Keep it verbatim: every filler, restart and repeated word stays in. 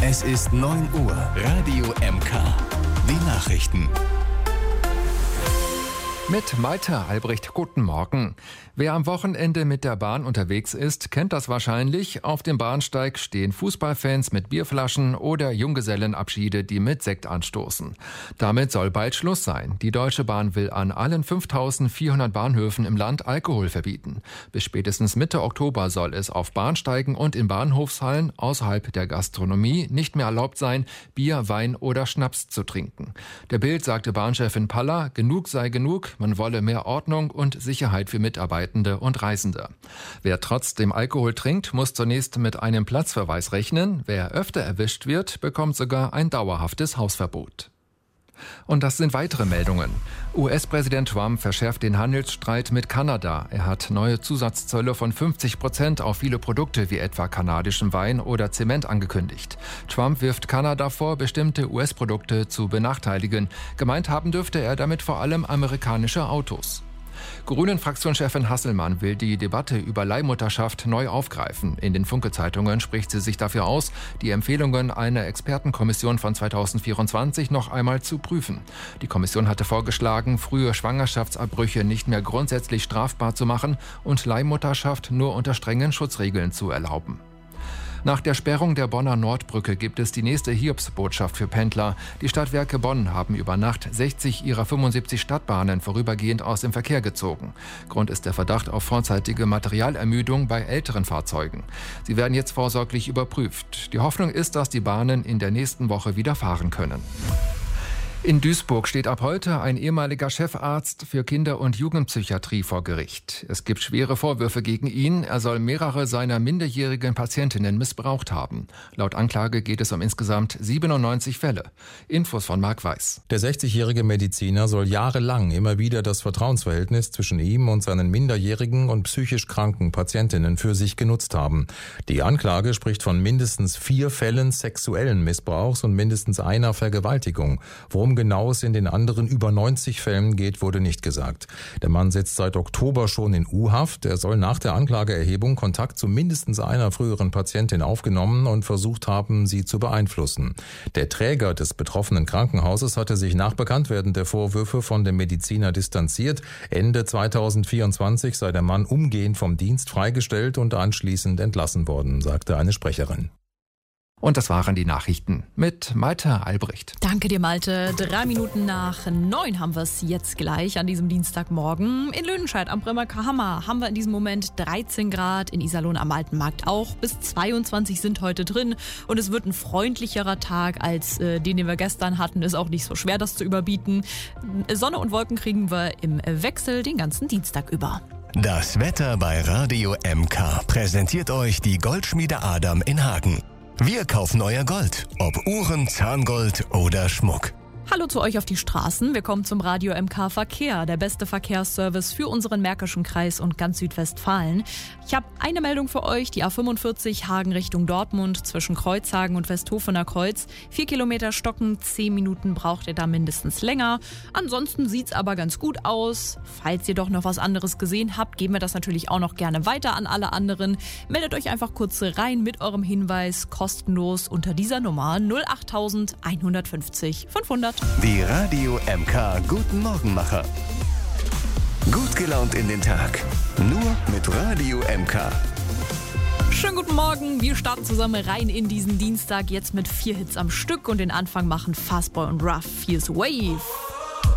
Es ist neun Uhr. Radio M K. Die Nachrichten. Mit Malte Albrecht, guten Morgen. Wer am Wochenende mit der Bahn unterwegs ist, kennt das wahrscheinlich. Auf dem Bahnsteig stehen Fußballfans mit Bierflaschen oder Junggesellenabschiede, die mit Sekt anstoßen. Damit soll bald Schluss sein. Die Deutsche Bahn will an allen fünftausendvierhundert Bahnhöfen im Land Alkohol verbieten. Bis spätestens Mitte Oktober soll es auf Bahnsteigen und in Bahnhofshallen außerhalb der Gastronomie nicht mehr erlaubt sein, Bier, Wein oder Schnaps zu trinken. Der Bild sagte Bahnchefin Paller, genug sei genug. Man wolle mehr Ordnung und Sicherheit für Mitarbeitende und Reisende. Wer trotzdem Alkohol trinkt, muss zunächst mit einem Platzverweis rechnen. Wer öfter erwischt wird, bekommt sogar ein dauerhaftes Hausverbot. Und das sind weitere Meldungen. U S-Präsident Trump verschärft den Handelsstreit mit Kanada. Er hat neue Zusatzzölle von fünfzig Prozent auf viele Produkte wie etwa kanadischen Wein oder Zement angekündigt. Trump wirft Kanada vor, bestimmte U S-Produkte zu benachteiligen. Gemeint haben dürfte er damit vor allem amerikanische Autos. Grünen-Fraktionschefin Hasselmann will die Debatte über Leihmutterschaft neu aufgreifen. In den Funke-Zeitungen spricht sie sich dafür aus, die Empfehlungen einer Expertenkommission von zweitausendvierundzwanzig noch einmal zu prüfen. Die Kommission hatte vorgeschlagen, frühe Schwangerschaftsabbrüche nicht mehr grundsätzlich strafbar zu machen und Leihmutterschaft nur unter strengen Schutzregeln zu erlauben. Nach der Sperrung der Bonner Nordbrücke gibt es die nächste Hiobsbotschaft für Pendler. Die Stadtwerke Bonn haben über Nacht sechzig ihrer fünfundsiebzig Stadtbahnen vorübergehend aus dem Verkehr gezogen. Grund ist der Verdacht auf vorzeitige Materialermüdung bei älteren Fahrzeugen. Sie werden jetzt vorsorglich überprüft. Die Hoffnung ist, dass die Bahnen in der nächsten Woche wieder fahren können. In Duisburg steht ab heute ein ehemaliger Chefarzt für Kinder- und Jugendpsychiatrie vor Gericht. Es gibt schwere Vorwürfe gegen ihn. Er soll mehrere seiner minderjährigen Patientinnen missbraucht haben. Laut Anklage geht es um insgesamt siebenundneunzig Fälle. Infos von Marc Weiß. Der sechzigjährige Mediziner soll jahrelang immer wieder das Vertrauensverhältnis zwischen ihm und seinen minderjährigen und psychisch kranken Patientinnen für sich genutzt haben. Die Anklage spricht von mindestens vier Fällen sexuellen Missbrauchs und mindestens einer Vergewaltigung. Worum genau es in den anderen über neunzig Fällen geht, wurde nicht gesagt. Der Mann sitzt seit Oktober schon in U-Haft. Er soll nach der Anklageerhebung Kontakt zu mindestens einer früheren Patientin aufgenommen und versucht haben, sie zu beeinflussen. Der Träger des betroffenen Krankenhauses hatte sich nach Bekanntwerden der Vorwürfe von dem Mediziner distanziert. Ende zweitausendvierundzwanzig sei der Mann umgehend vom Dienst freigestellt und anschließend entlassen worden, sagte eine Sprecherin. Und das waren die Nachrichten mit Malte Albrecht. Danke dir, Malte. Drei Minuten nach neun haben wir es jetzt gleich an diesem Dienstagmorgen. In Lüdenscheid am Bremerker Hammer haben wir in diesem Moment dreizehn Grad, in Iserlohn am Alten Markt auch. Bis zweiundzwanzig sind heute drin und es wird ein freundlicherer Tag als äh, den, den wir gestern hatten. Ist auch nicht so schwer, das zu überbieten. Sonne und Wolken kriegen wir im Wechsel den ganzen Dienstag über. Das Wetter bei Radio M K präsentiert euch die Goldschmiede Adam in Hagen. Wir kaufen euer Gold, ob Uhren, Zahngold oder Schmuck. Hallo zu euch auf die Straßen. Wir kommen zum Radio M K Verkehr, der beste Verkehrsservice für unseren Märkischen Kreis und ganz Südwestfalen. Ich habe eine Meldung für euch, die A fünfundvierzig Hagen Richtung Dortmund zwischen Kreuzhagen und Westhofener Kreuz. Vier Kilometer stocken, zehn Minuten braucht ihr da mindestens länger. Ansonsten sieht's aber ganz gut aus. Falls ihr doch noch was anderes gesehen habt, geben wir das natürlich auch noch gerne weiter an alle anderen. Meldet euch einfach kurz rein mit eurem Hinweis, kostenlos unter dieser Nummer null acht eins fünfzig fünfhundert. Die Radio M K Guten Morgenmacher. Gut gelaunt in den Tag. Nur mit Radio M K. Schönen guten Morgen. Wir starten zusammen rein in diesen Dienstag. Jetzt mit vier Hits am Stück und den Anfang machen Fastboy und Ruff. Here's Wave.